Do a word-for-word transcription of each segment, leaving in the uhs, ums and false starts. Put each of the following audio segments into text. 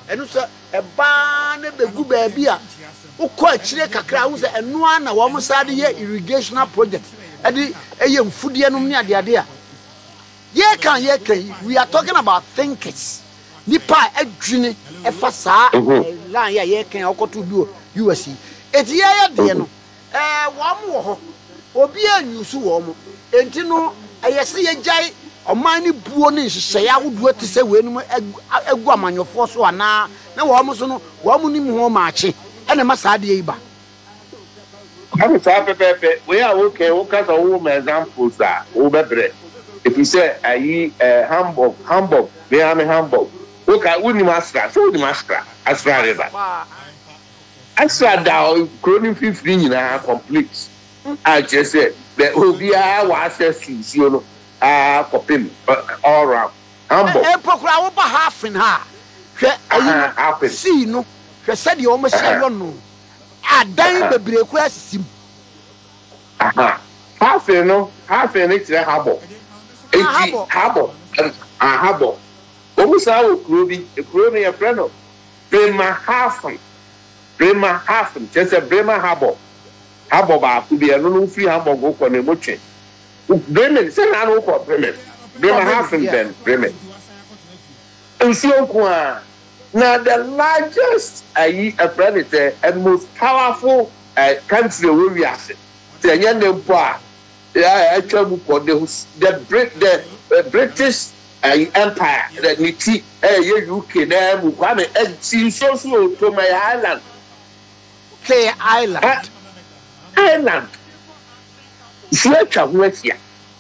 enu so e ba na begu ba bia ukọ akire kakra wo se enu ana wo mo sade ye irrigational project edi eye mfudie no ne ade ade a ye kan ye kan we are talking about thinkers nipa adwene e fa saa lan ya ye kan okoto bi U S eti ye ye de no eh wo mo wo ho obi anyusu wo mo enti no ayese ye jai oman ni buo ni hyehyɛ ya woduo te sɛ we no egu amanyofo so ana na wo mo so no wo mo ni mu ho maache ene ma saa de yi ba I'm sorry, Pepe. We are okay. We can do some examples. That we better. If you say, "I uh, Hamburg, Hamburg, we are in Hamburg." Okay, we need Astra. So we need Astra. Astra river. Astra down. Cronin fifteen na complete. I just said the Obia was a season. Ah, copy all around Hamburg. Eh, procura over half in her. Half in. See no. She said you almost say you know. Adan bebre ku asisim aha half no half no tire habo enti habo ah habo omu sa wo kuro bi kuro no ye freno Bremer Hafen Bremer Hafen just a Bremer habo habo ba ku bi no no free habo go ko ne motwe Bremen se na no ko Bremen Bremer Hafen then Bremen ensi onko a now the largest uh, predator and most powerful uh, country where we are. The young empire, actually, the Brit, the uh, British uh, Empire, the Niti, uh, U K, there, Mukwame, and see so slow to my island. K Island. Uh, island. Switch of Westia.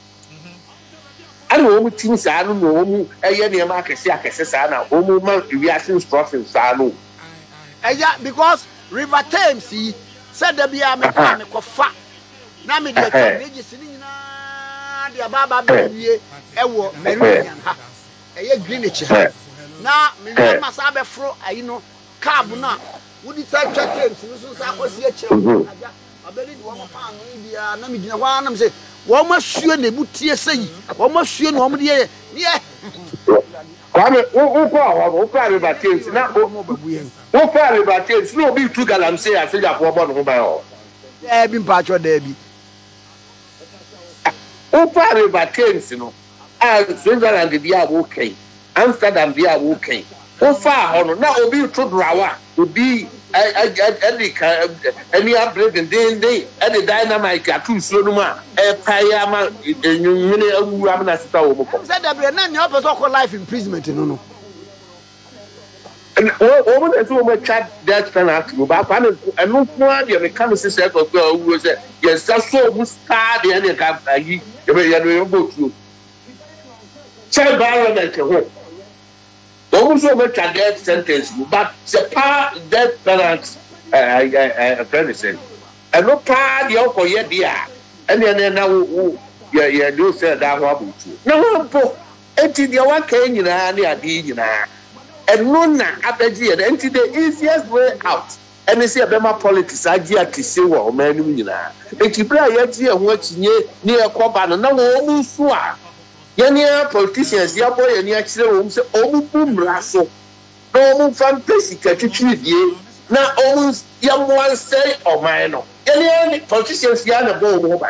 I don't know things I don't know. I am market see I can say I know. We are since process I know. Yeah, because River Thames said there be a mechanic of fat. Now me the carriage sitting na the baba baby ewo Meridian ha. Eh Greenwich ha. Now me must have a fro you know cab na. Would it say Thames so so akosi e kire. Abeli wo mo pa no bia na me gina wa na me say wo ma suo na butie sei wo ma suo na wo mo de ye ye kwame wo ko awo wo ko River Thames na wo wo ko River Thames no bi tu galamsey afija fo bo no ba o eh bi mpa cho da bi wo ko River Thames no ah Switzerland dia wo kai Amsterdam dia wo kai wo fa ho no na obi tu drawa obi any any upgrade then they any dynamic atu so no ma e paya ma enyumene awu am na sita wo mo said that na nyo person call life imprisonment no no o mo na so mo chat that penalty ba kwa na enu kwa de me kan se se ko ko awu se yes so mo star de any ka ayi e be ya no yo botu check environment ho almost over to death sentence, but the part death penalty, uh, apprentice, and no part the uncle yet, dear, and then now, yeah, yeah, do say that happened to no, empty the one came in any idea, and none after the empty the easiest way out. And they say about politics, I get to say, well, man, you know, and you play yet here watching near Copan, and no almost swap. Yanya politicians, ya boy, and ya children say, oh, boom, rasso. No more fantasy catching ye. Now, almost young one say, oh, my no. Any politicians, yana go mobile.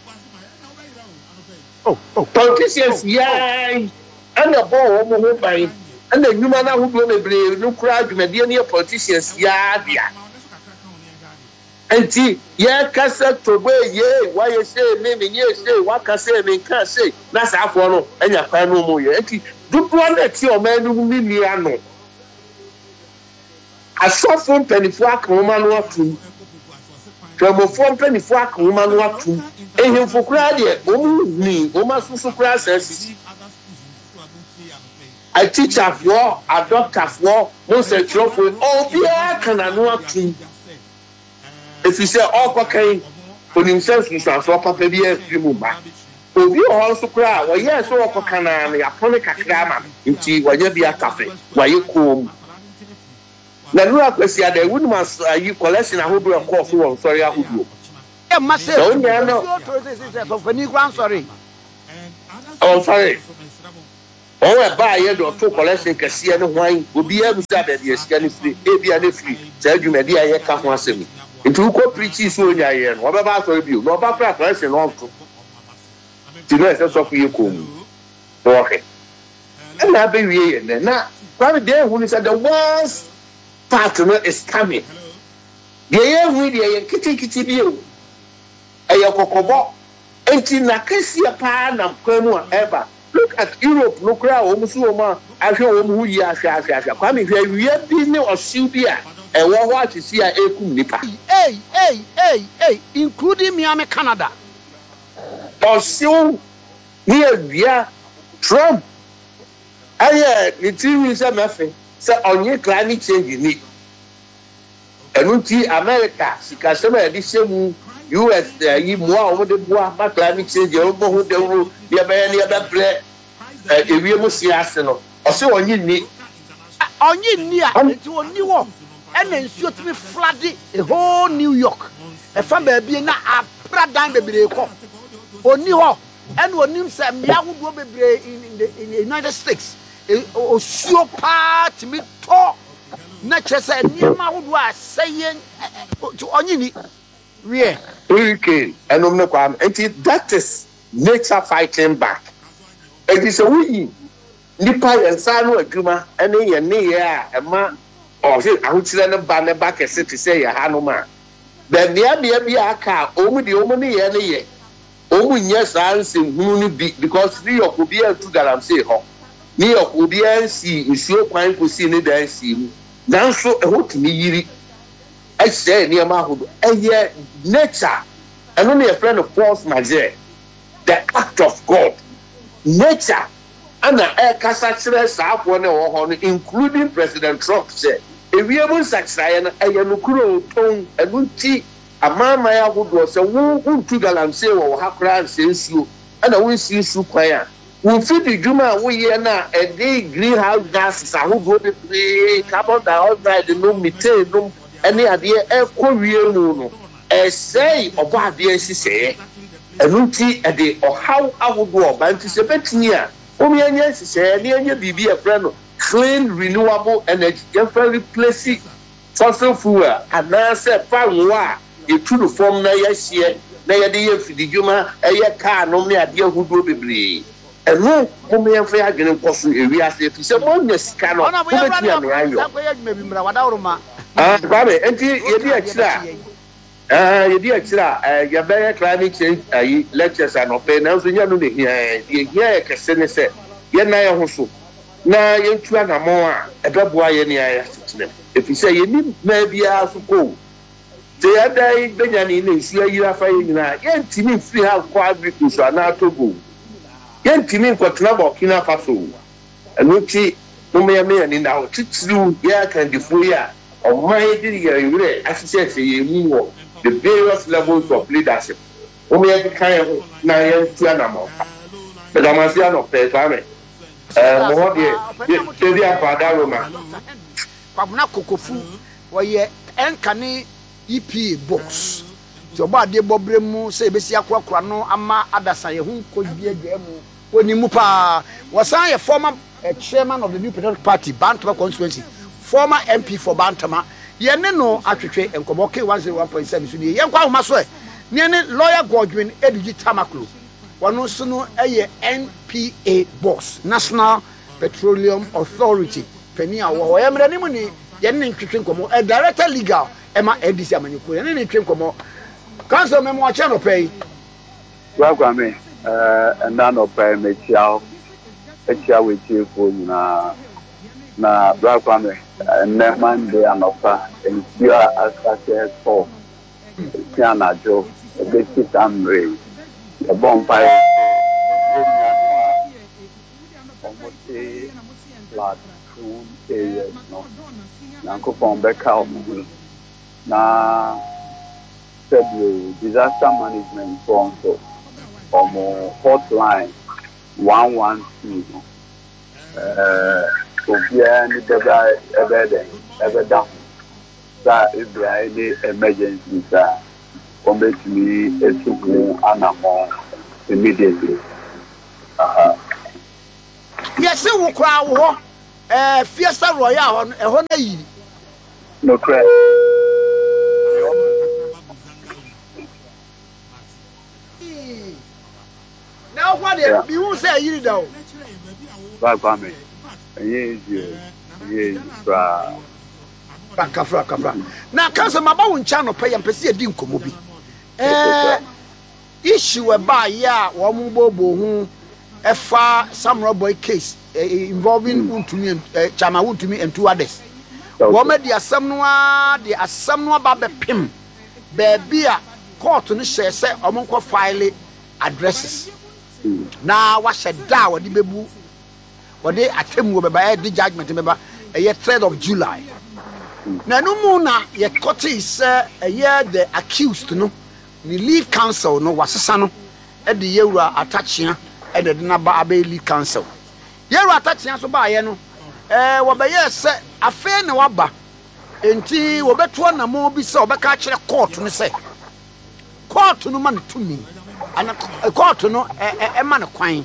Oh, oh, politicians, ya, and a ball mobile. And the human who will be no crowd, Mediana politicians, ya, dear. And see, yeah, cassette to way, yeah, why you say, maybe, yes, say, what can say, me can't say, that's half one, and your pan no more. And do one that your man who mean me, I know. I saw from penny flock woman or two. From from penny flock woman or two. And him for crowd yet, oh, me, oh, my social process. I teach of war, a doctor of war, most a trophy, oh, yeah, can I know two. If you say all cocaine, for himself, you shall so papa be a few back. Oh, you also cry, well, yes, all cocaine, a ponic a clamor, into why you be a cafe, why you come. The new question, the wood must you collection, I hope you are called for, sorry, I hope you. Yeah, must say, oh, no, sorry. Oh, sorry. Oh, buy a door to collection Cassia and wine will be able to start at the scanning free, A B and free. Tell you, my dear, I can't want to me. If you go preach so in your what about you? No about practice and all. To know that's what you come. Okay. And I'll be here now. Probably there when he said the worst partner is coming. The air with the kitty kitty view. A yokobo. And in a Cassia pan and Colonel ever. Look at Europe, no crowd, almost woman. I show them who you are. Come here, we have been or Sylvia, and what watch is here, a Kunika. Hey, hey, hey, hey, including Miami, Canada. Or so near via Trump. I hear the T V is a muffin, so on your climate change you need. And we see America, she can some addition. U S there, you more over the bois, but climate change, you don't know who the rule, the any other bread, if you must see Arsenal, or so on you need. On you near to a new one, and then shoot me flooding a whole New York. A family being a pradine baby, or New York, and when you say, Mia would be in the United States, or sure part me talk. Nature said, Nima would was saying to Onyini. Yeah. Hurricane and um, that is nature fighting back. It is a we Nipa and Sano Aguma, and a near a man or I would say a banner back a city say a Hanoma. Then the Abia Biaka, only the Omani any year. Only yes, I say, because New York will be able to Galam say, ho. New York will be able to see, is your point to see any dancing. Now, so a hot me. I say near Mahood, and yet nature, and only a friend of force majeure, the act of God, nature, and the air Cassatra South one or including President Trump said, if we ever such Ryan, a Yanukuro tongue, a good tea, a man my would was a woo to Galam say or Hakran says you, and I will see you choir. We feed the Juma, we are now a day greenhouse gases, I will go to play carbon dioxide, no methane, no. Any idea a Korean no, a say of what the say, a routine a day or how I would go, but it's a bit near. Only yes, say, near be be a friend, clean, renewable energy, very replacing fossil fuel, and now say, fine, why you to the form na yes, year, na day for the Juma, a year car, no me idea who will be brave. And no, who may have fair getting possible if we ask if someone is cannot. Ah, Babe, and you did extra. Ah, you did extra. Your better climate change lectures are not paying. Now, so you know, here, here, Cassini said, You're not also. Now, you're trying a more a dog boy any eye. If you say you need maybe a go. The other day, Benjamin is here, you are fighting now. Yen Timmy free have quadruples are now to go. Yen Timmy got trouble, Kina Faso. And look, see, no man in our two year can defy. Of my dear, as I say, you know the various levels of leadership. Only every kind of nine to animal. But I must say, no, pay family. Uh, more dear, Father Roma. Pabna Kokofu, where ye Enkani E P box. So bad de Bobremu, say Bessia Quacrano, Ama Adasay, whom could be a game when you mupa was I a former chairman of the New Patriotic Party, Bantama constituency. Former M P for Bantama, Yene no actually and Komoke one zero one point seven. Yan Kwa Maswe, Nene lawyer Godwin Edgy Tamaklu, one also know a N P A boss, National Petroleum Authority, Penia, or Emranimuni, Yen Kitchen Como, a director legal, Emma Edis Yamanuku, and any train como. Council Memo Channel pay. Welcome, uh, and none of pay me chow, a chow with you for na na Welcome. Ne Monday and offer and you are as for Piana Joe, a basic and ray, a bonfire almost a flat two areas. No, Nanko from back out now. February disaster management council or more hotline one one two. Uh, Obia ni beba ebede ebeda sa ebia any emergency sa combatimi esugu anamo immediately. Aha. Yes, we cry. Eh, Fiesta Royal on a honey. No credit. Now, what you say, you know? Black family. Yes, yes, Kafra, kafra. Now, Council Mabon channel pay and Pessia Dinko Mobi. Eh, issue about ya, one bobo, a far samurai boy case involving Untumi and Chama Untumi and two others. Woman, the Asamnoa, the Asamnoa Baba Pim, Baby, court on the share, say, Omonko file addresses. Now, what's a dow, the babu? What they attempt by the judgment, remember, a year third of July. Now, no more now, your court is a year the accused, no, the lead counsel, no, was a son at the year attaching at the number of lead counsel. Year attaching so by, you know, eh, what by yes, a fair no wabba, and tea, or better one, a more be so, but catch a court to say. Court no money to me, and a court no, a man of quine.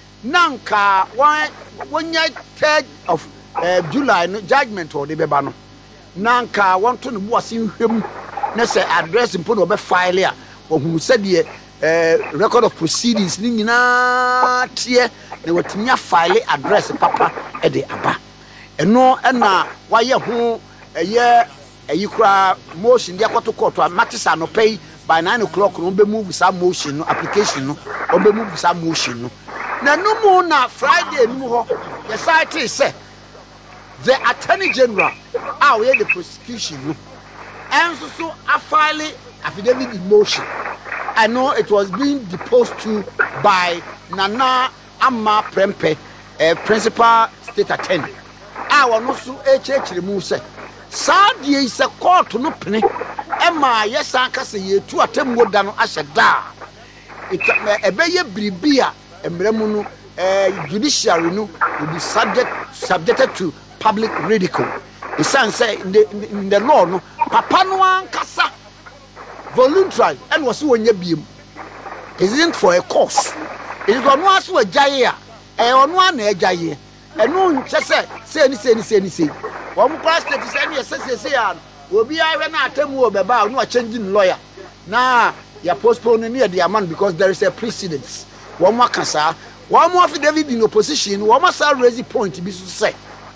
Nanka, one, one year third of July, no judgment or the bebano. Nanka want to was in him nese address and put over file here or who said the record of proceedings nina tie they were to file address papa at the aba and no and na why you who a year a you cry motion the to court to matches no pay by nine o'clock no be move some motion no application no or be move some motion no na no more na Friday no the site say the Attorney General, ah, we had the prosecution, and so so a file affidavit in motion. I know it was being deposed to by Nana Amma Prempe, a principal state attorney. I want also H H remove say, Saudi is a court to no penny. Emma, yes, I can say you two attempt more than I said. It's a beya bribia, and Bremuno, judiciary no will be subject subjected to public ridicule. The son say in the, in the law no papa no ankasa voluntary and was when you beam isn't for a course. It is on one so a jaya and on one a jaya and no just say say any say any say any say one class that is any say say will be I not tell you about no changing lawyer now you're postponing near the amount because there is a precedence. One more cancer one more affidavit in opposition one must raise the point to be so say.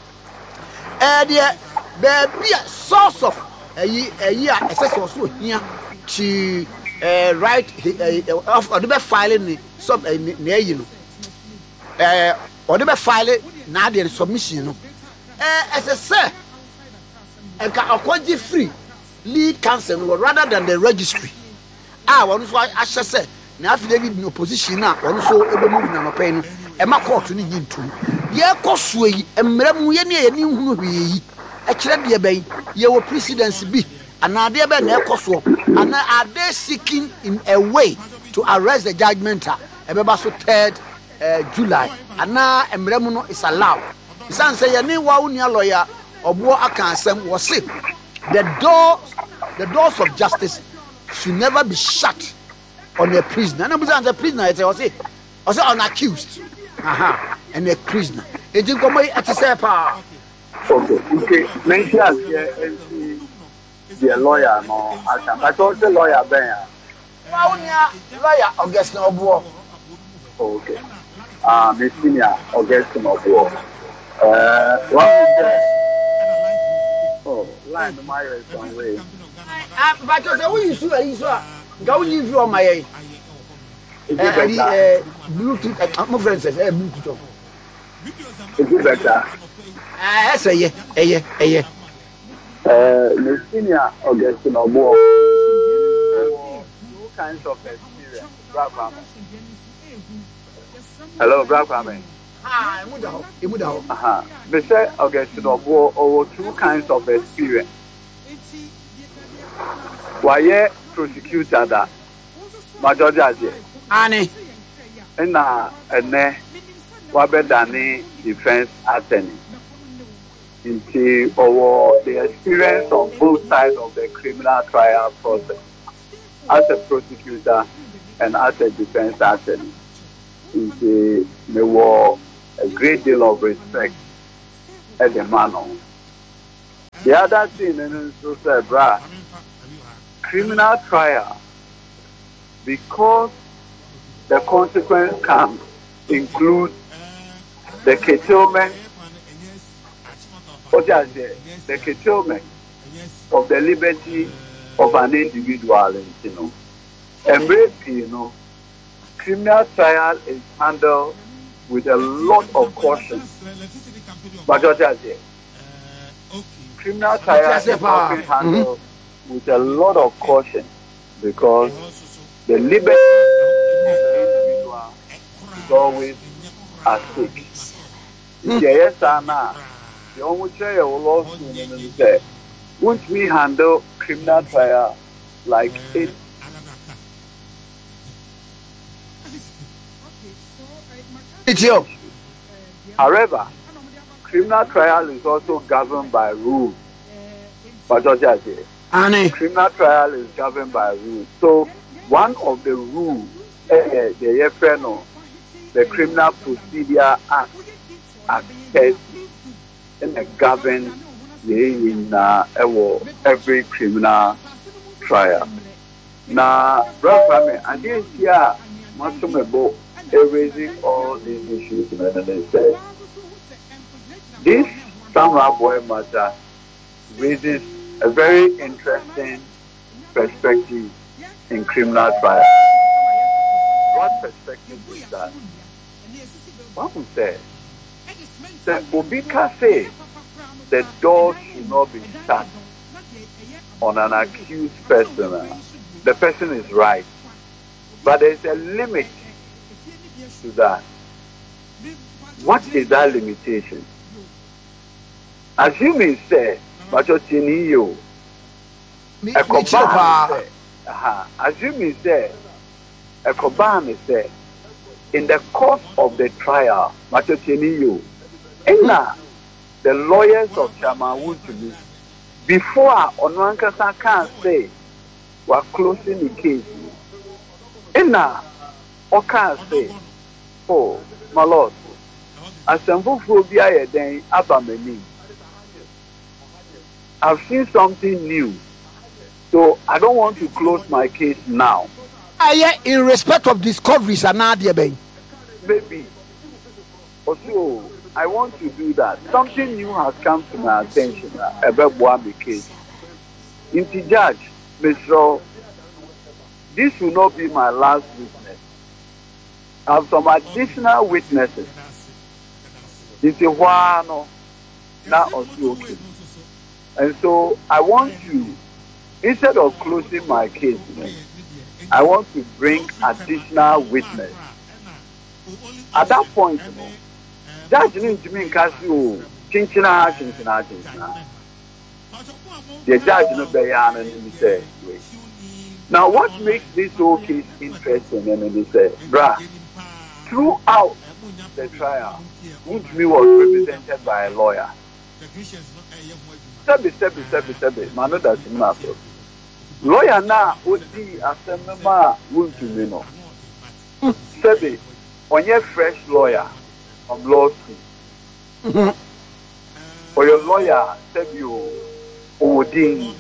Eh dear, there be a source of a year, a year, a also here to uh, write of or the filing some near you know. Uh, or the file now there is submission. No, eh, as I say, a quasi free lead counsel rather than the registry. Ah, one is why I shall say, now if David in opposition now, one so able moving on a pen, and my court to need to. Ye koswe emremu ye ne ani hunu hwi e kire de ben ye wo presidency bi ana de be na ekoso ana are they seeking in a way to arrest the judgment e be ba so third uh, July ana emremu no is allowed isan say ye ne wa unia lawyer obo aka asem wo say the door the doors of justice should never be shut on a prisoner na buza the prisoner e say o say o say on accused aha and a prisoner. It didn't come at the same power. Okay, okay. Mention as the lawyer, no, I thought the lawyer, Ben. Well, lawyer, Augustine Obuo. Okay. Ah, Miss Senior, Augustine Obuo. Uh, what is that? Oh, line the Meyer is one way. But I will use you, go use you on my Bluetooth, my friend says, Bluetooth. Is it better? I say, yeah, yeah, yeah. Uh, Miss Senior Augustine Obuo. Two kinds of experience. Hello, Brahman. Hi, Mudaho, Mudaho. Aha. Mister Augustine Obuo over two kinds of experience. Why, prosecutor that? Major Judge. Annie. And now, and then. Wabedani defense attorney. Into our the experience on both sides of the criminal trial process as a prosecutor and as a defense attorney. Into the war a great deal of respect at the man. The other thing is to say, bruh, criminal trial, because the consequence can include the curtailment, or just the, the curtailment of the liberty of an individual, you know. And you know, criminal trial is handled with a lot of caution. But what I say, criminal trial is often handled mm-hmm. with a lot of caution because the liberty of the individual is always at stake. If yes, Anna, the only way you will also say, won't we handle criminal trial like it? However, criminal trial is also governed by rules. But what I say, criminal trial is governed by rules. So one of the rules, uh, the the Criminal Procedure Act, acts in the govern in uh, every criminal trial. Now, brother, I didn't hear much about raising all these issues, and they said this Samurai Boy matter raises a very interesting perspective in criminal trial. What perspective is that? One would say that Obika say the door should not be shut on an accused person. The person is right, but there is a limit to that. What is that limitation? Assuming say, but you you, a coban say, assuming say, a coban say, in the course of the trial, but you, and now the lawyers of Chairman Woodley, before Onwankasa can say, we're closing the case, and now, or can say, oh, my lord, as some phobia then abameni. I've seen something new, so I don't want to close my case now. I in respect of discoveries and Nadia Bay. Maybe. Also, I want to do that. Something new has come to my attention about one case. In the judge, Mister This will not be my last witness. I have some additional witnesses. This is why no, not okay. And so I want to, instead of closing my case, I want to bring additional witness. At that point, Judge needs to mean Casio, Chinchina, Chinchina, Chinchina. The judge no bayan and he said, wait. Now what makes this whole case interesting? And he said, bruh, throughout the trial, which me was represented by a lawyer. Sebi, sebi, sebi, sebi. Mano that's enough. Lawyer now would be a seminar would to me no. Sebi, on your fresh lawyer from law school. For your lawyer, Sebi, Odin.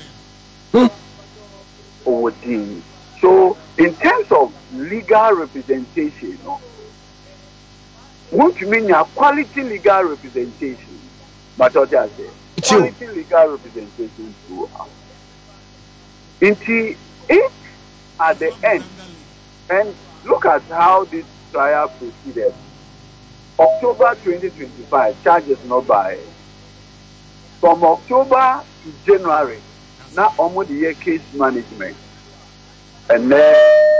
Odin. So, in terms of legal representation, no, what you mean a quality legal representation? But what I say, quality legal representation throughout. Until it at the end, and look at how this trial proceeded. October twenty twenty-five, charges not by. From October to January, now almost the year case management. And then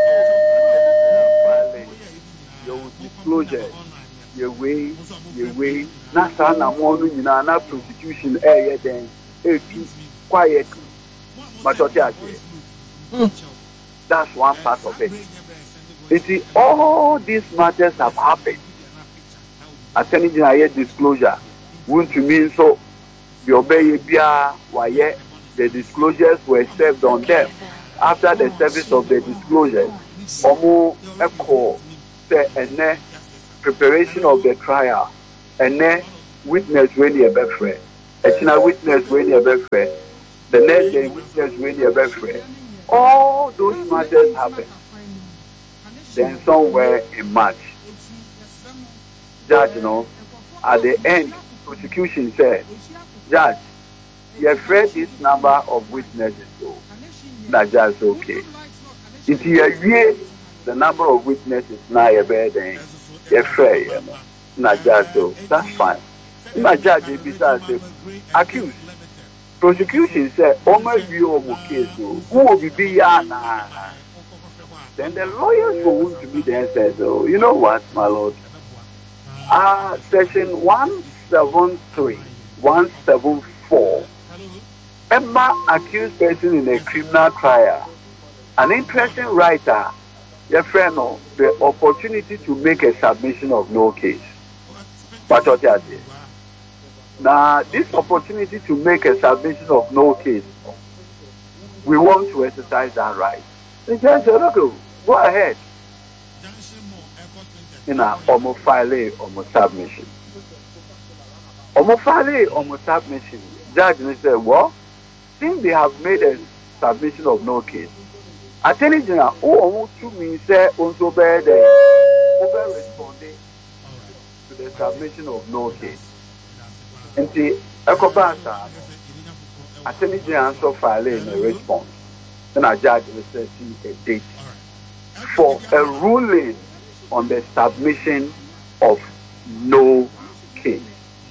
your disclosure, your way, your way, not sana one in an prosecution area then quiet. But what I say, that's one part of it. You see, all these matters have happened. Attorney General disclosure won't mean so. The obey why the disclosures were served on them. After the service of the disclosures, Omo Echo said and preparation of the trial and then witness when you be friend. It's not witness when you be friend. The next day witness when you be friend. All those matters happen. Then somewhere in March, judge, you know, at the end, prosecution said, judge, you have read this number of witnesses, so that judge okay. If you agree the number of witnesses now you're better, you're fair, you know, not judge, so that's fine. Not judge, besides accused. Prosecution said, oh my view case, who will be beyond? Then the lawyers go on to me there and said, oh, you know what, my lord? Uh, section one seventy-three, one seventy-four, Emma accused person in a criminal trial, an interesting writer, your friend, no, the opportunity to make a submission of no case. But what you say? Now, this opportunity to make a submission of no case, we want to exercise that right. The judge said, okay, go ahead. In a homo file homo submission. Homo file homo submission. Judge said, well, since they have made a submission of no case, Attorney General, oh, to me say also bear the over responding to the submission of no case. And the Ecobasa, Attorney General so filing a response. Then a judge will set a date for a ruling on the submission of no case.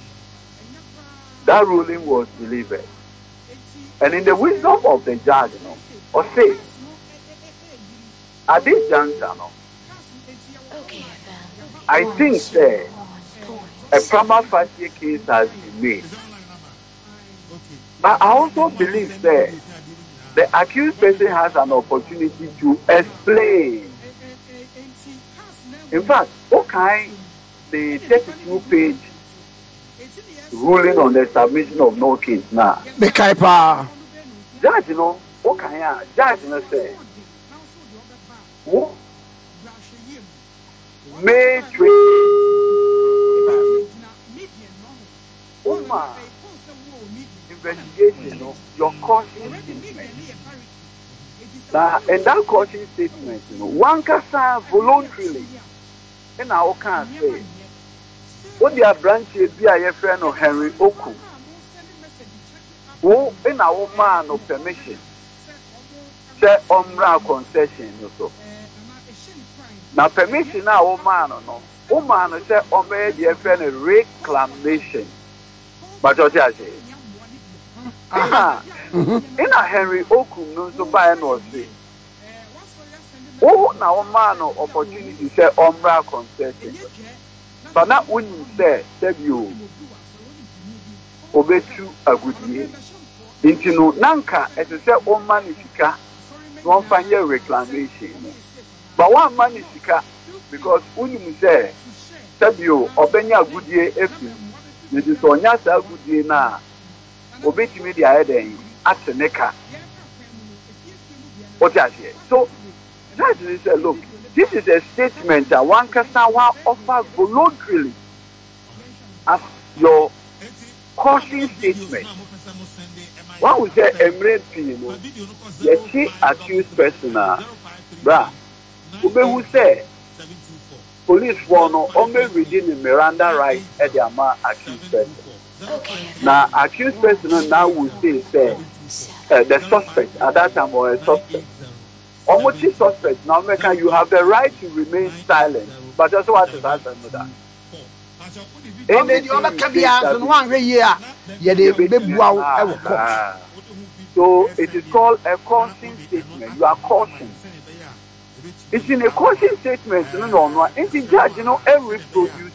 That ruling was delivered. And in the wisdom of the judge, you know, or say, at this juncture, no, I think that a prima facie case has been made. But I also believe that the accused person has an opportunity to explain. In fact, okay, the thirty-two page ruling on the submission of no case now. The Kaipa. Judge, you know, okay, judge, you know, say, who may Uma investigation, you know, your caution statement. Now, and that caution statement, you know, one can say voluntarily, and I can say, what their branch is, be a friend of Henry Oku, who in our man of permission, say, Omra concession, also. Now, permission now, man or no, woman say, Omra, dear friend, a reclamation. But what I say, aha, in a Henry Oku, no, so by no say. Oh, now, man, opportunity say, Omra concession. But not when you say, say you obey you a good year. Into no Nanka, as I say, one man is Sika, one find your reclamation. But one man is Sika, because when you say, say you obey a good year, if you it is on your good year now, obey to me the idea at the necker. What I say. So, that is a look. This is a statement that one can offer voluntarily as your caution statement. One would say, Emre Pino, the chief accused person, bra, who say, police for no only reading the Miranda rights at the Ama accused person. Now, accused person now will say, say uh, the suspect at that time or a suspect. Almost suspect now, American, you have the right to remain silent, but that's what is that another. So it is called a caution statement. You are cautioned. It's in a caution statement, no, no, no. It's in judge, you know, every produce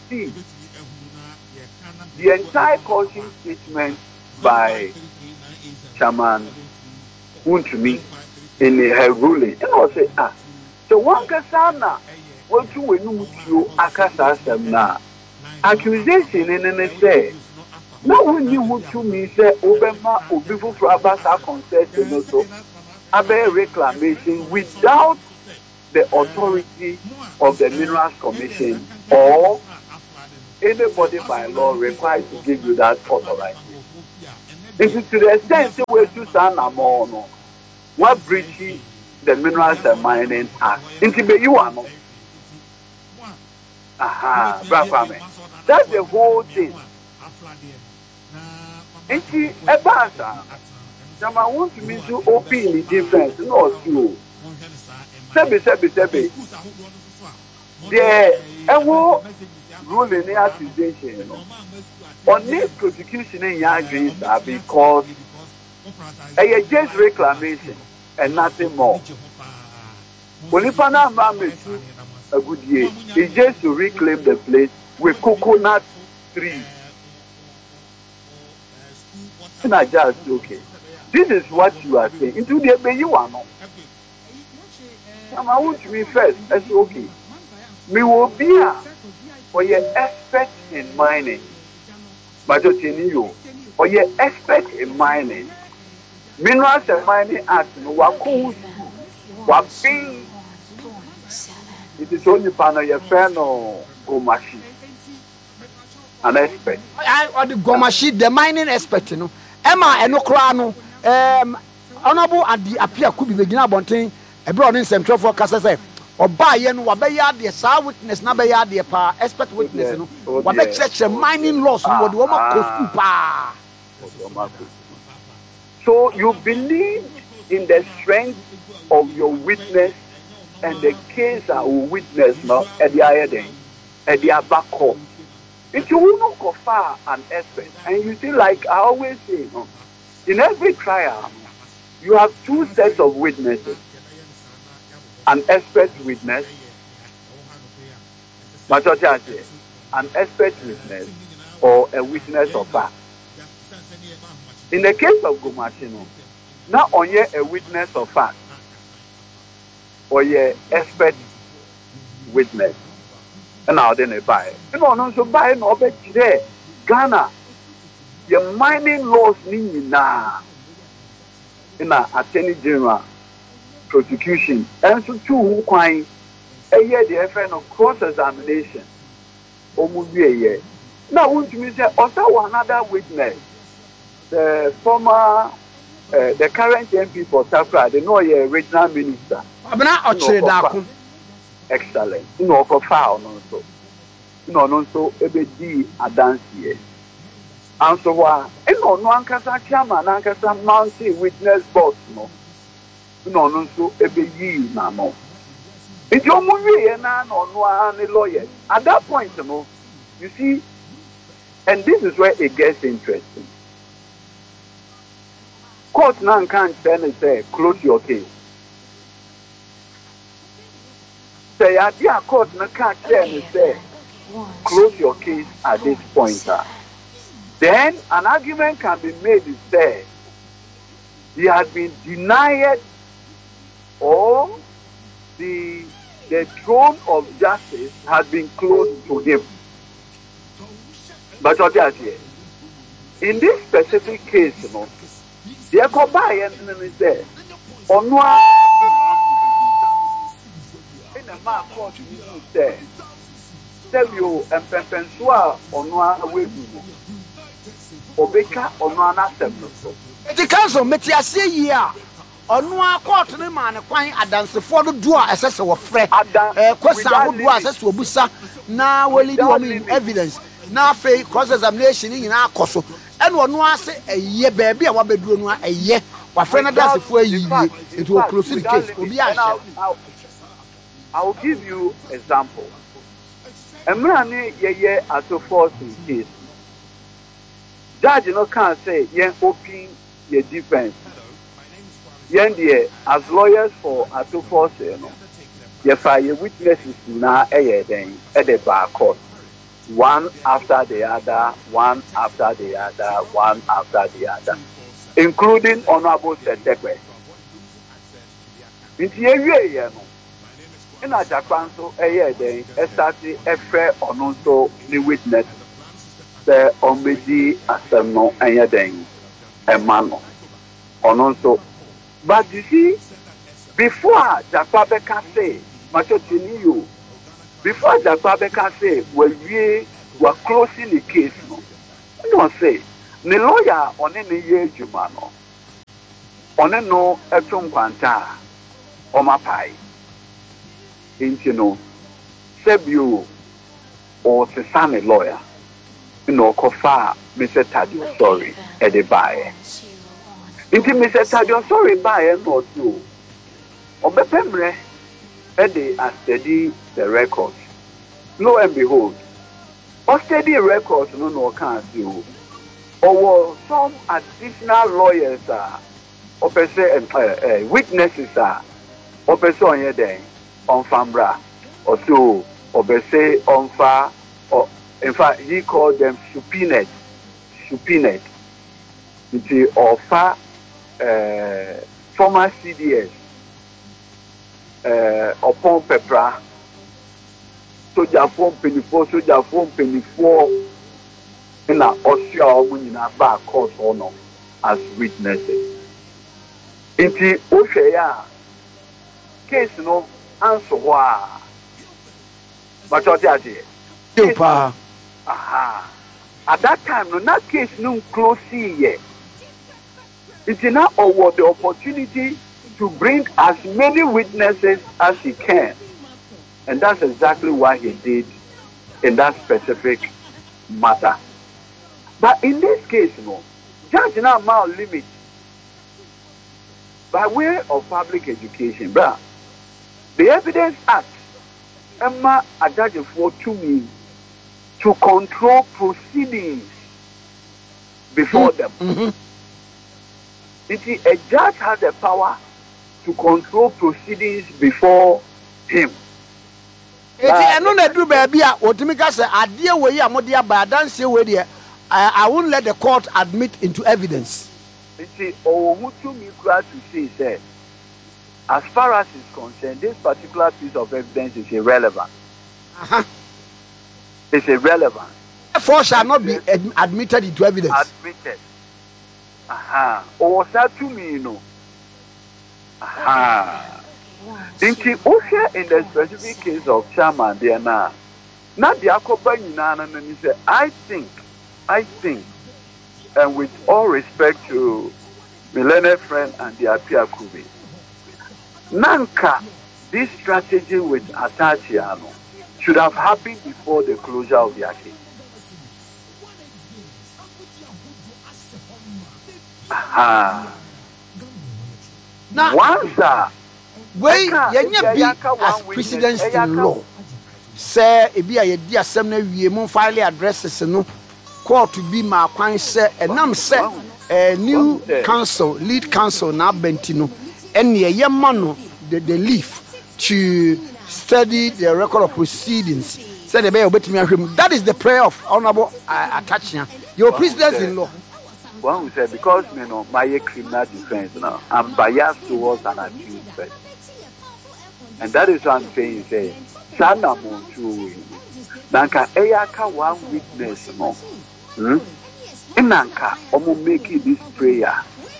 the entire caution statement by Chairman Untumi in her ruling. And I say, ah, so one kasana, what you will know you akasa semna accusation in an say. Now when you would to me say Obama or before for Abasa concession also a reclamation without the authority of the Minerals Commission or anybody by law required to give you that authorization. It is to the extent that we do stand among what breaches the Minerals and Mining Act. Into you are not. Aha, bravo. That's the whole thing. Into a basa. Now I want to mean to open the difference, not you. Sebi, sebi, sebi. The ewo ruling the accusation on this prosecution in Yagris because a just reclamation and nothing more. When if an man makes a good year, it's just to reclaim the place with coconut trees. And I just okay. This is what you are saying. Into the way you are not. I want to be first. That's okay. Me will be a for your expert in mining. But you or your expert in mining. Minerals and Mining Act no waku wapin. It is only panel your friend or Gomashi. An expert. I or the Gomashi, the mining expert, you know. Emma and Okrano, um, honorable at the appear could be beginner bonting, a broad in Central for Casa, or buy and Wabaya, the Star witness, Nabaya, the pa, expert witness, Wabek church, mining laws, what the woman could. So you believe in the strength of your witness and the case I will witness now at the higher day, at the back home. If you will not go far an expert, and you see, like I always say, you know, in every trial, you have two sets of witnesses. An expert witness, an expert witness, or a witness of fact. In the case of Gomashino, not only a witness of fact, or a expert witness. And now then they buy. You know, no so buy no bet today. Ghana, your mining laws need na in a attorney general prosecution. And so two who coin a year the effect of cross examination. Almost a year. Now, won't you say also another witness? The former, uh, the current M P for Takra, the no year regional minister. I'm not a excellent. You know, for foul, no so. You know, no so, a bit D a dance here. And so, uh, you know, no one can say, Chairman, and can say, mountain witness box, no. You know, no so, a bit ye, no. It's your movie, and I know no lawyer. At that point, you know, you see, and this is where it gets interesting. Court now can't tell and say, close your case. Say, I dear court now can't tell and say, close your case at this point. Then an argument can be made is that he has been denied or the the throne of justice has been closed to him. But what is here? In this specific case, you know, the Ekoba and is there. On one in the man court you say, tell you and Pempensua on one way. Obeka on one assembly. The council, Metiasi year. On one court, the man acquiring a dance for the door assessor of Fred. A question who was as Wabusa. Now, will you evidence? Now, fake cross examination in our coso. And one was a year, baby, I want to do a year. What friend does for you, it will close the case. I will give you example. A man, ye ye at a force in case. Judge, you know, can't say, yen open your defense. Yen dear, as lawyers for at a force, you know, ye fire witnesses now a year then at the bar court. One after the other, one after the other, one after the other, including Honorable Setekwe. In the area, in a Japan, so a year then, a starting a fair or non so the witness, the Omedi Asano and Yaden, a man or non so. But you see, before Japabe can say, Machotini, before Japabe can say, well, we were closing the case. No, I don't say the lawyer on any year Jumano on a no etum quanta or my pie. Ain't you know, Sebio or the Sami lawyer, you know, Kofa, Mister Tadio, sorry, at the buyer. Inti Mister Tadio, sorry, buyer, not you. Or Bepemre, Eddie, and steady the records. Lo and behold, or steady records, no, no, can't you. Or some additional lawyers are, or per se, uh, witnesses are, or per se on your day, on Fambra, or so, or per se on far, or in fact, he called them subpoenaed, subpoenaed, into or far, uh, former C D S, uh, upon Pepra, soldier form penny four, soldier form penny four. In our Austria, we in our back court honor as witnesses. Inti Oshaya case no answer why. But what are they? Aha. At that time, no that case no close yet. It's now award the opportunity to bring as many witnesses as he can. And that's exactly what he did in that specific matter. But in this case, no, judge now amount limit by way of public education, bruh. The Evidence Act, Emma a judge for to me to control proceedings before them. Mm-hmm. It is a judge has the power to control proceedings before him. Eti eno na duru baabi a otimi ka se ade we ya mode aba dance we de I won't let the court admit into evidence. You see, or who to me to say say, as far as is concerned, this particular piece of evidence is irrelevant. Uh-huh. It's irrelevant. Therefore, shall not be ad- admitted into evidence. Admitted. Aha. Uh-huh. Or that to me, you know. Aha. Inti Osha in the specific case of Chairman there now. Not the Akoba Yunana, and he said, I think. I think, and with all respect to Millennium Friend and the Apia Kubi, Nanka, this strategy with Atachiano should have happened before the closure of the case. Aha. Now, once uh, wait, you be as precedence in law. Say, if you are a dear seminar, we will file addresses no. Court to be my kwan say enam say a new council lead council na bentino and ye yemano the the leaf to study the record of proceedings say the be obetimi ahwem. That is the prayer of honorable uh, Atachia, your president in law. One who said because you know my criminal defense now I'm biased towards an accused person, and that is what I'm saying. Say sana montu nanka eyaka one witness no. Hmm? Inanka omo making this prayer.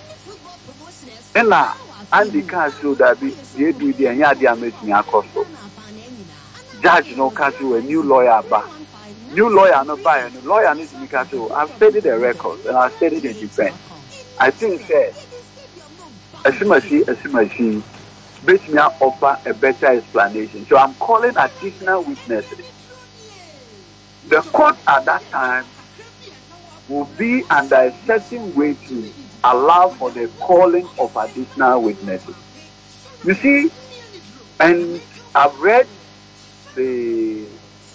Ena Andy Castle that be they do the anya dia make me akoso. Judge no Castle a new lawyer ba. New lawyer no buy and lawyer needs to be Castle. I've studied the records and I've studied the defense. I think say Asimashi Asimashi bet me offer a better explanation. So I'm calling additional witnesses. The court at that time will be under a certain way to allow for the calling of additional witnesses. You see, and I've read the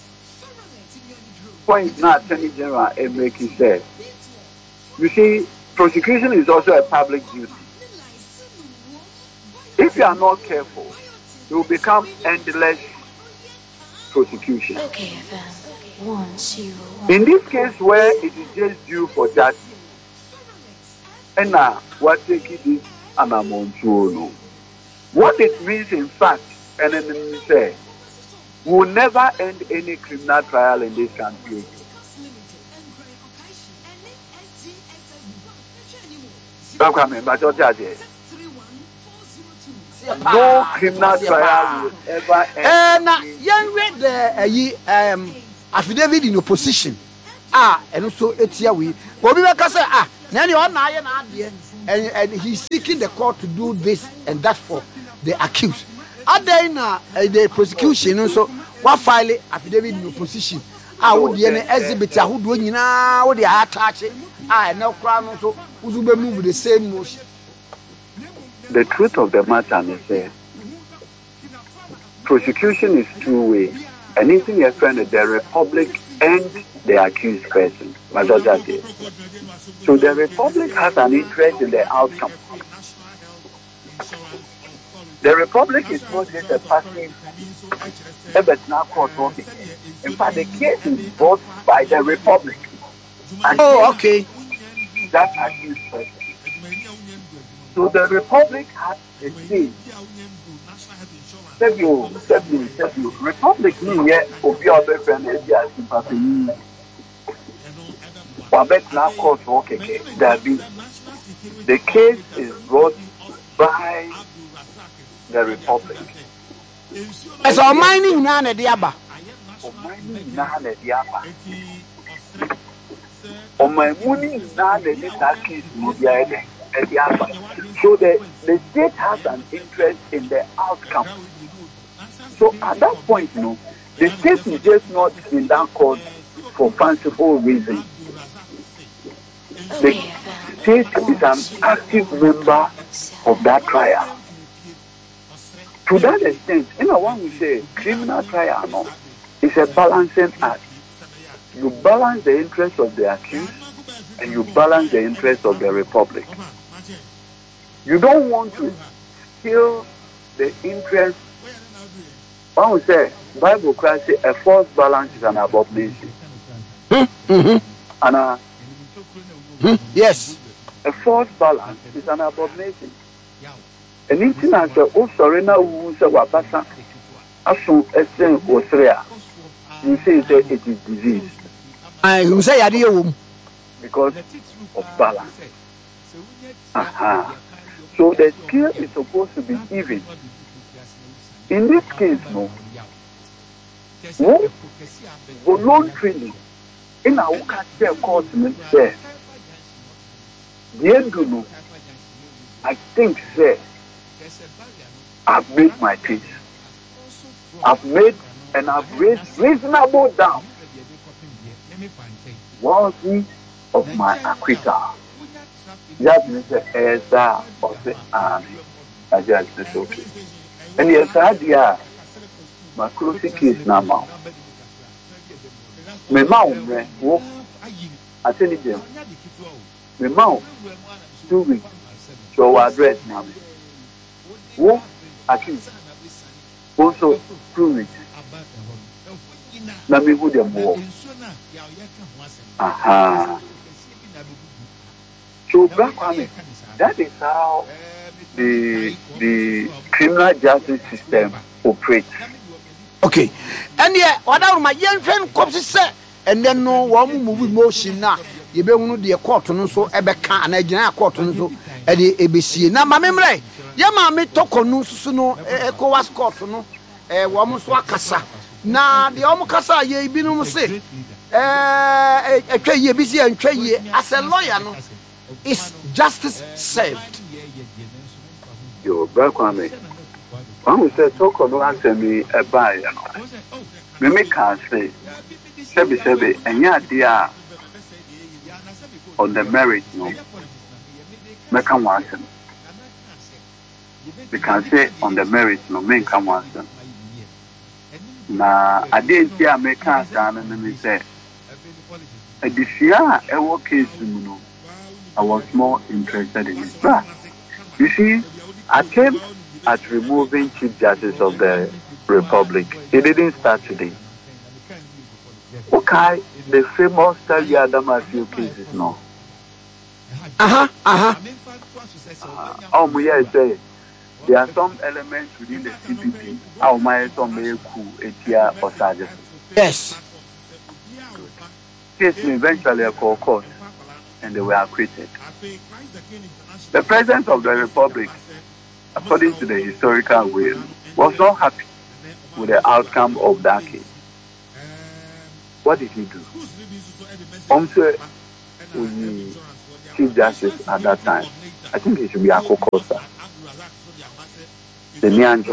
point now Attorney General Emeki said. You see, prosecution is also a public duty. If you are not careful, it will become endless prosecution. Okay, then. One, zero, one. In this case where it is just due for judgment, and now what taking this anamontuolo, what it means in fact, and then we say, we will never end any criminal trial in this country. No criminal trial will ever end. And uh, young read the um affidavit in opposition. Ah, and also etia we. But we can say ah, nani on na ye na ade, and and he's seeking the court to do this and that for the accused. Ade na the prosecution also what file affidavit in opposition. Ah, wo de ne exhibit ahodo nyina wo de attach. Ah, na kra no so wo be move the same motion. The truth of the matter is that prosecution is two ways. Anything your friend, the republic and the accused person. So the republic has an interest in the outcome. The republic is not just a passive, but now court talking. In fact, the case is brought by the republic. Oh, okay. That accused person. So the republic has a say. Several, several, several. Republic means yeah, of your friend is just sympathy. Wabet now court okay, that be the case is brought by the republic. As our mining none at the Abba. Mining none at the Abba. On my money none at that case will be at the Abba. So the, the state has an interest in the outcome. So at that point, you know, the state is just not in that court for fanciful reasons. The state is an active member of that trial. To that extent, you know, when we say criminal trial, no, it's a balancing act. You balance the interest of the accused and you balance the interest of the republic. You don't want to kill the interest. When we say Bible Christ say a false balance is an abomination. Mm-hmm. And a, mm-hmm. Yes, a false balance is an abomination. Anything as a oh sorry now who say wabasa aso esen osrea you say say it is disease. I who say yadi because of balance. Aha. So the scale is supposed to be even. In this case, no. Who voluntarily in our culture court say, the end no. I think say I've made my case. I've made and I've raised reasonable doubt worthy of my acquittal. That means the Ezra of the army. I just said okay. And yes, I did my closing case now. My mouth, wo, I tell you, my mouth, two weeks, so address now. Wo, accused, also two weeks. Let me put them more. Aha. So, Black Army, that is how the the criminal justice system operates. Okay. And yeah, whatever my young friend comes say, and then no one move motion now. You be one of the court no so ebeka and agina court no so e the A B C. Na ma memre, ya ma me toko no so no ECOWAS court no eh wo mo so akasa. Na de o mo kasa ye bi no mo se eh atwa ye bi si antwa ye as a lawyer no is justice served. Yo, Black Army. When we say talk no answer me a buy, you know. Me make can say, sebi sebi, and ya dia on the merit, no. Me can answer. We can say on the merit, no. Me can answer. Na I didn't see a make answer, and me say, a this year, a work case, you know. I was more interested in it. But you see, I came at removing Chief Justice of the Republic. It didn't start today. Okay, the famous Tali Adamasio cases now. Uh-huh, uh-huh. Oh, my, I say, there are some elements within the C P P. How my some may cool Etia or Sergeant. Yes. Case eventually a call court, and they were acquitted. The President of the Republic, according to the historical will, was not happy with the outcome of that case. what did he do? Also, Chief Justice at that time, I think he should be Akokosa, the Nyanjo.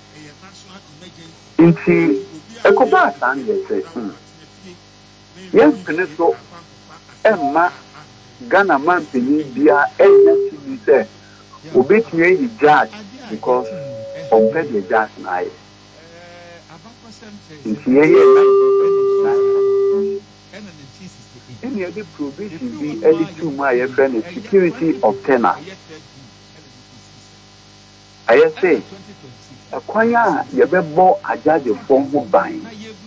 Inti Ekoba San say, hmm. Yes, Peneso, Emma, Ghana man, Penibia, and he said, Obey me the judge because of the judge night. Any other provision be any two my friend security of tenor. I say, a choir, you better more a judge of form of buying.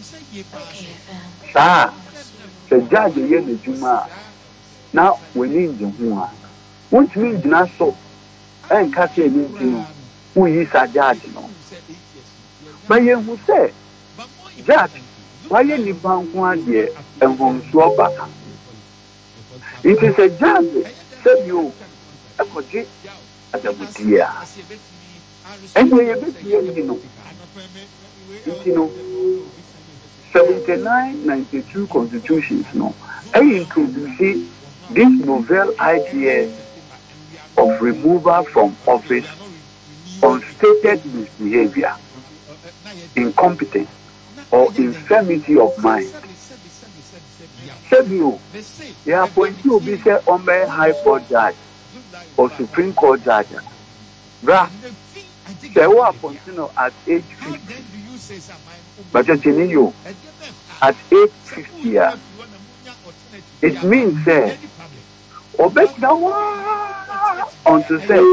Ah, the judge again the Juma. Now we need the one. Which means not so. And Cathy means who is a judge, no. But you who say, Judge, why you found one year and won't swap back? It is a judge, said you, a cogy at a good year. And we are a bit here, you know. You know, seventy-nine ninety-two constitutions, no. I introduce this novel idea of removal from office on stated misbehavior, incompetence, or infirmity of mind. Said you, you are appointed to be said on the High Court judge or Supreme Court judge. Bra, they were appointed at age fifty. But you at age fifty, it means that obey now on to say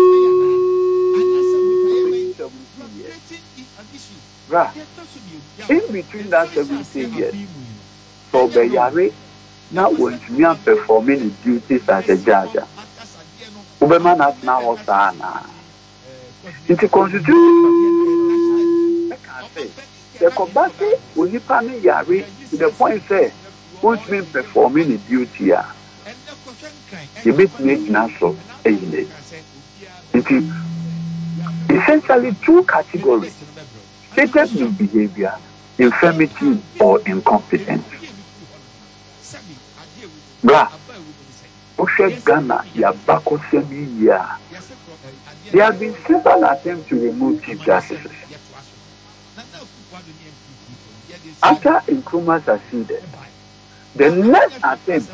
Bra, in between that seventy years, so Bayari now when me are performing the duties as a judge. Ubeman has now also ana. It's a constitution. I can say the Kobasi will you pay Yari to the point say once me performing the duty here. You make me natural agent. It is essentially two categories. Stated misbehavior, infirmity, or incompetence. Bra, Oshe Ghana, Yabako Semi year. There have been several attempts to remove chief justices. After Nkrumah succeeded, the next attempt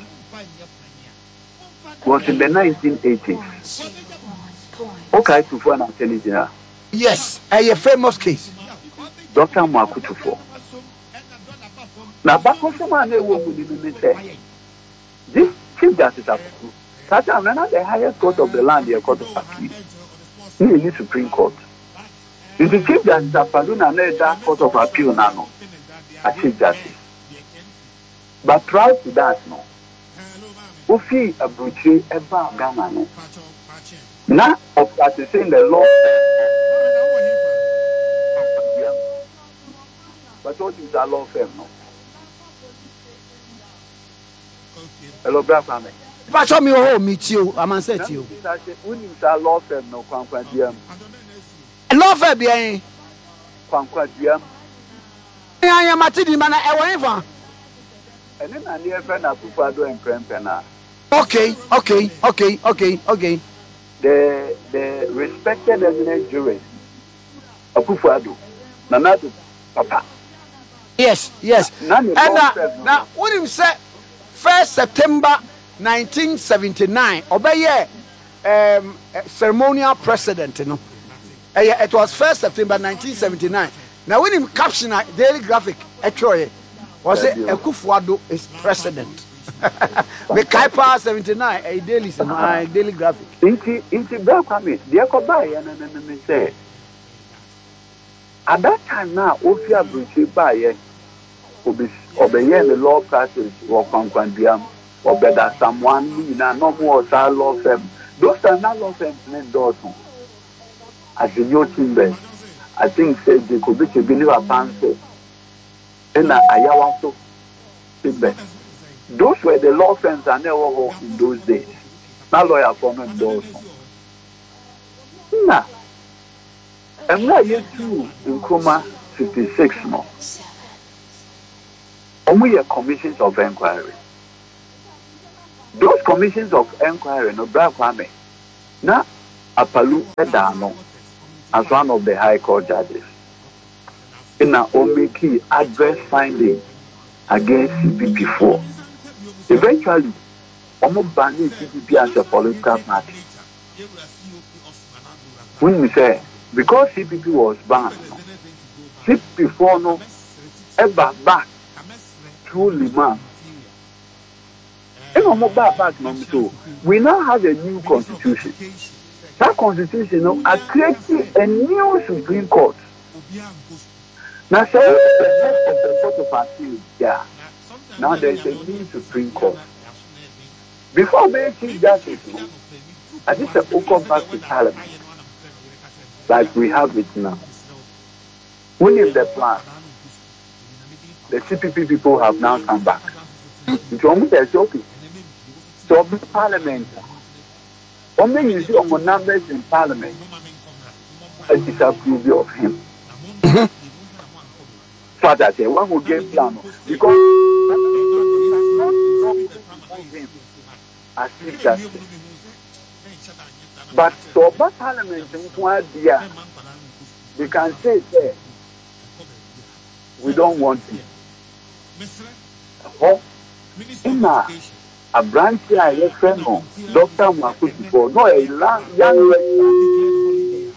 was in the nineteen eighties. Okay, to for an intelligence. Yes, a famous case. Doctor Makutufo. Now, back on some man, they will say, this chief justice of such a man, the highest court of the land, the court of appeal. He is the Supreme Court. If the chief justice of Paduna, the court of appeal now, a chief justice. But prior to that, no. Ufi Abuchi ever Ghana, no. Now, of practicing the law. But what is our law firm now? Hello, brother. But show me who meet you. I'm going to say to you. When is our law firm now? Kwankwa law firm, bien. Kwankwa Diam. I am a Tidi man. I want and then I near friend of Pupado and Krempena. Okay, okay, okay, okay, okay. The the respected eminent jurist of Pupado, Nanatu Papa. Yes, yes. None and uh, now, what him say? First September nineteen seventy-nine. Obey um ceremonial precedent, you know. Uh, it was first September nineteen seventy-nine. Now, when him caption a Daily Graphic, actually was it Akufo-Addo is president. The Kaipa seventy-nine, a daily, a Daily Graphic. Inti inti Belkami, dear Kobai, and then say. At that time now, Ofia Bruce by obey the law practice or Kwankwandiam or better someone, no more law firm. Those are not law firms named Dawson. As the new team, I think said they could be a believer panso. And I also those were the law firms I never worked in those days. Not lawyer for me, Dawson. Nah. I'm not yet to Nkrumah fifty-six no. only commissions of inquiry. Those commissions of inquiry, no Bra Kwame, na Apalu Edano as one of the High Court judges. In a Omiki adverse finding against C P P four. Eventually, Omo banning C P P as a political party. When we say, because C P P was banned, C P P four no ever back through Lima. Back, so we now have a new constitution. That constitution you know, has created a new Supreme Court. Now, say the head of the Court of Appeal, yeah. Now there is a new Supreme Court. Before being Chief Justice, you know, I just said, we'll come back to Parliament, like we have it now. When is the plan? The C P P people have now come back. It's almost as okay. So, Parliament, only you see on the numbers in Parliament, I disapprove of him. Father said, one will get plan because him as Chief Justice. But so, Parliament in one year, they can say, hey, we don't want it. Oh, Emma. A branch I have friend on Doctor Makuti for no a young lady.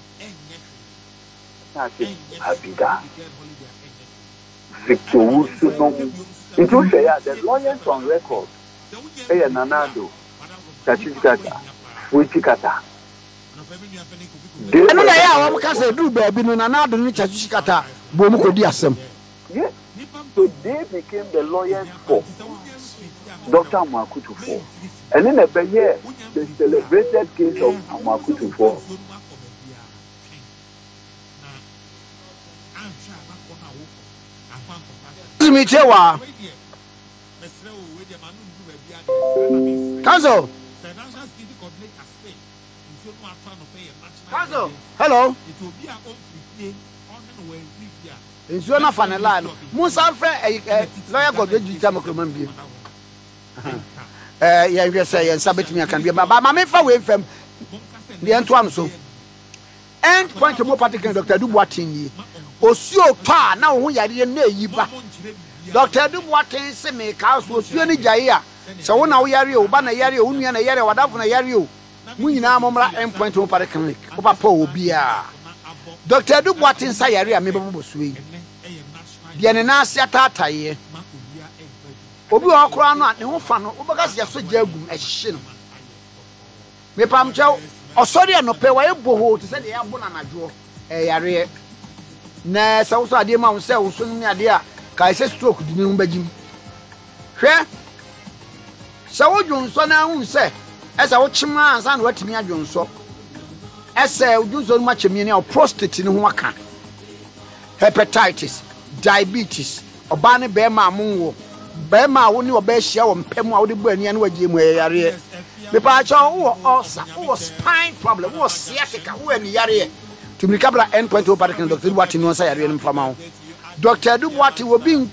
Abida Victor Wusu. It will say the lawyers on record. Hey, Nanado, Tachikata, Wichikata. I know I am Casa do baby Nanado, Chachikata, Bomuko Diasem. Yes, so they became the lawyers for Doctor Amakutu four. And in a year, the celebrated case of Amakutu four. Council. Council. Hello. In Suana Fanelano, Musa Fred, lawyer got the Jamacoman. Eh, yeah, you say, and Sabbath me can be, but my main away from the Antoine so. And point to more particular Doctor Dubois. Osio pa now who ya didn't know ye ba. Doctor Dubois say make house was you any jaya. So now we are you, Bana Yari, Union, a Yari, Wadafuna Yari. Munina Momra and point to Paracanic, Opa Po Bia. Doctor Dubois inside Yari, maybe sweet. The Anasia Tata ye. Obi wa kura no ne ho fa no obaka se so jagum ehye no me pam chew osori anope wa eboho to se de ya bo na najo e yare na se wo so ade ma wo se wo so ni ade a ka se stroke di ni mbagim hwe se wo dwonso na hu se e se wo chima ansa na watimi adwonso e se wo dwonso ma chemi ni o prostate ni ho aka hepatitis diabetes obane be ma monwo Bema woni obehia wo mpem a wo de bu ania na wagie mu yare me pa cha wo ulcer wo spine problem wo sciatica wo ani yare to me kabla endpoint wo park Doctor Dubois no sa yare no mfama wo Doctor Dubois wo bi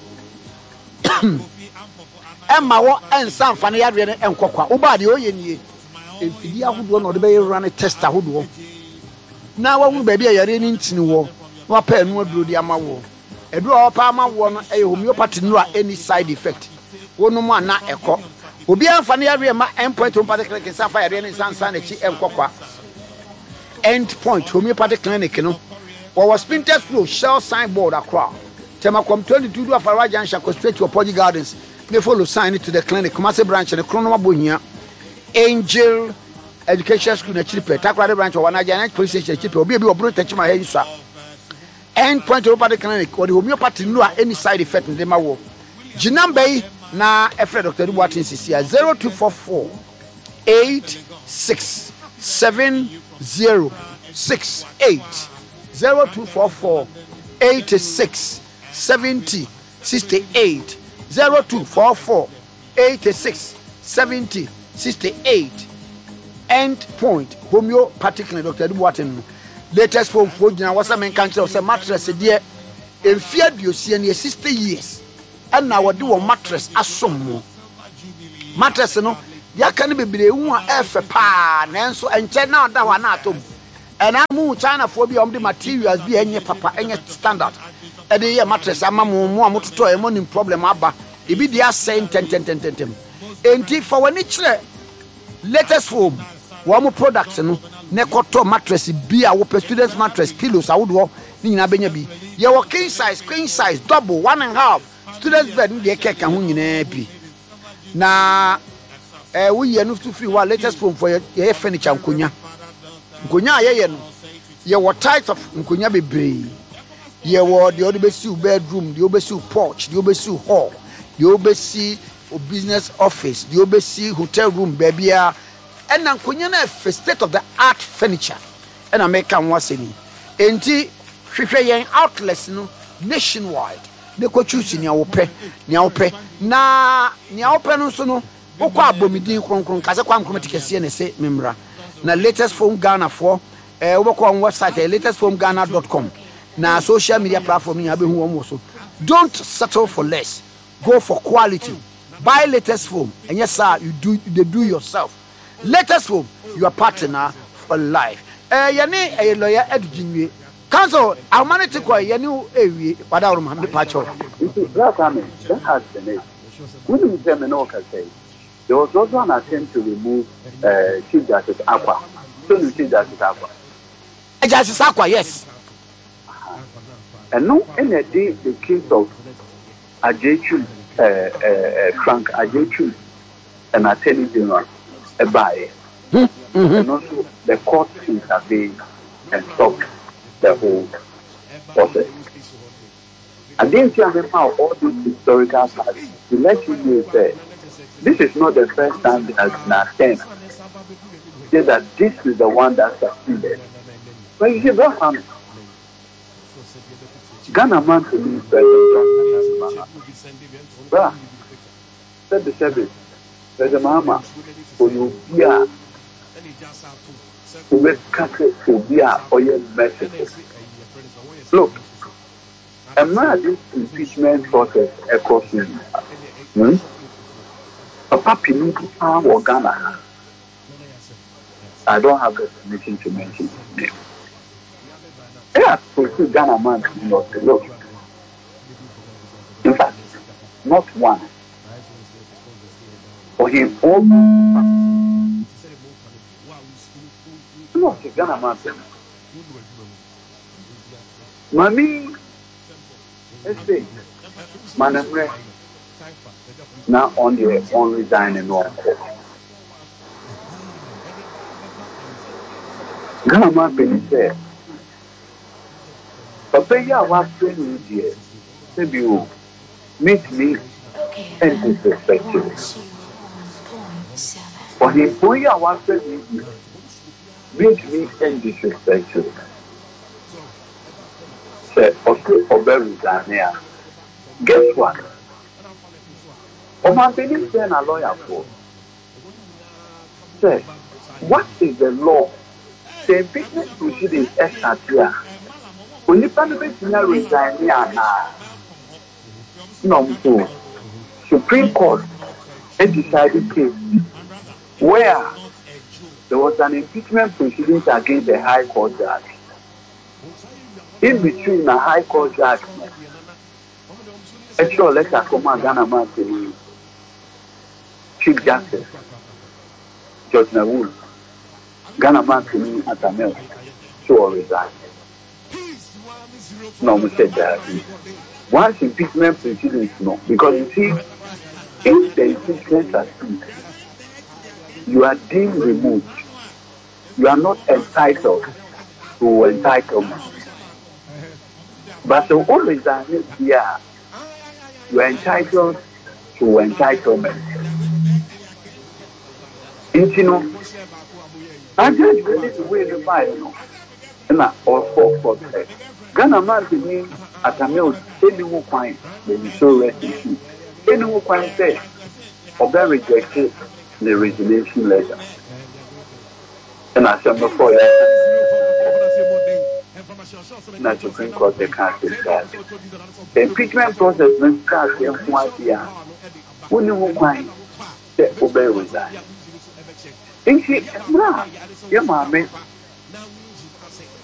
emma wo ensa mfa na yare no enkokwa wo ba de oye nie enfidi ahodo na wo de be run test ahodo na wo hu ba bi yare ni ntini wo wa pa enu aduro di ama wo edu o pa ama wo no e homeopathy no a any side effect wonu mu ana eko obi amfa na yare ma endpoint homeopathy clinic safa yare ni sansan na chi enkokwa endpoint homeopathy clinic no wo was Spintex Road Shell signboard akra Temakom twenty-two do afara junction go straight to Opoji Gardens they follow sign it to the clinic Kumase branch and the Kronoma Bohia Angel Education School na Chilipe Takrade branch wa Naija police station Chilipe obi obi obro techima he yisa endpoint homeopathy clinic or the homeopathy no any side effect in ma wo ginambe na efre Doctor Dubois Sisia zero two four four eight six seven zero six eight zero two four four eight six seventy sixty eight zero two four four eight six seventy sixty eight endpoint homeopathy clinic Doctor Dubois latest for for Jina was a man country of some mattress a dear in fear you see any sixty years and now what do a mattress asom mattress no ya kan bebre hu a efe pa nanso enche na da wa na atom and amu China for bi om the materials bi enye papa enye standard e de ye mattress ama mo mo amototo e mo nim problem aba e bi dia say ten ten ten ten enti for wani kire latest foam wo mo products no ne koto mattress bi a wo students mattress pillows awodo ni nyina benya bi ye wo king size queen size double one and a half students bed ni de keka ho nyina bi na eh we ye no to free wa latest foam for ye furniture nkonya nkonya ye ye no ye wo types of nkonya bebre ye wo de obesi bedroom de obesi porch de obesi hall de obesi business office de obesi hotel room babia and nkonya na f state of the art furniture and American waseni enti hwehwe yen outlets no nationwide de ko choose ni awopɛ ni awopɛ na ni awopɛ no so no wokɔ abomidin kronkron kase kwa nkometikese ne se memra na latest foam Ghana for eh wobɛkɔ on website latest foam ghana dot com na social media platform ni abehu wo so. Don't settle for less, go for quality. Buy latest foam and yes sir you do they do yourself. Latest foam, your partner for life. Eh yani a lawyer edginwe council humanity kwa yani ewie wada ro Muhammad Pacho. That has the name. When you say me no can say there was also an attempt to remove uh, Chief Justice Aqua. So you Chief Justice Aqua. Justice Aqua, yes. Uh-huh. And no, in a day, the case of Ajechu, uh, uh, Frank Ajechu, and Attorney General, a buyer. Mm-hmm. And also the court intervened and stopped the whole process. I didn't see how all these historical facts to let you know that this is not the first time that has been attempted. Say that this is the one that succeeded. But you see, Brahman, Ghana man to me, President Bra, said the service, President Mahama, for you, yeah, to make Catholic for beer or your message. Look, I'm not this impeachment process across you. Hmm? Papa Pinuki or Ghana. I don't have the permission to mention his name. Yeah, so Ghana man not to look. In fact, not one. For him, all not the Ghana man. Mommy, let's say, Manamre, now on the on resign and on court. Ghana man been there. Papa, ya was training here. Maybe you meet me and disrespect you. For him, boy, ya was training here. Meet me and disrespect you. Say, okay, Ober resign here. Guess what? Oman Benin send a lawyer for. Say, what is the law? The business proceedings extra here. When you find the business resign here now, no, so Supreme Court had decided case where there was an impeachment proceedings against the High Court judge. In between the High Court judge, actually, let's come and Ghana man to Chief Justice Judge Nawul. Ghana man to me at a mill, so resign. No, we said that. Once impeachment proceedings, no, because you see, if the impeachment are sued, you are deemed removed. You are not entitled to entitlement. But the only reason here, you are entitled to entitlement. And you know, I just really the way the fire, you know, and I all four for that. Ghana man to me at a mill, any who find may be so resting. Any who find say, or they rejected the resignation letter. And I said before, na Supreme Court the country said. The impeachment process is cast in one year. When you find the obey resign. In she, nah, your mammy,